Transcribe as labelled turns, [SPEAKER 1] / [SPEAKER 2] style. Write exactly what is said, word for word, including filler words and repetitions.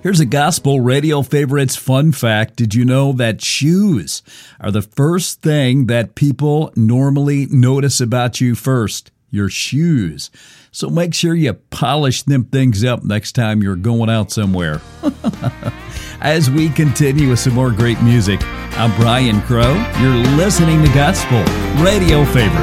[SPEAKER 1] Here's a Gospel Radio Favorites fun fact. Did you know that shoes are the first thing that people normally notice about you first? Your shoes. So make sure you polish them things up next time you're going out somewhere. As we continue with some more great music, I'm Brian Crow. You're listening to Gospel Radio Favorites.